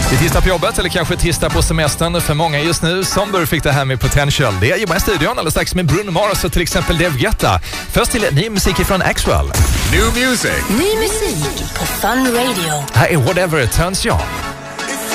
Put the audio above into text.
Det är tisdag på jobbet eller kanske tisdag på semestern för många just nu. Somber fick det här med Potential. Det är Jobba i studion alldeles strax med Bruno Mars och till exempel Dave Guetta. Först till ny musik från Axwell. New music. Ny musik på Fun Radio. Här är Whatever Turns You On.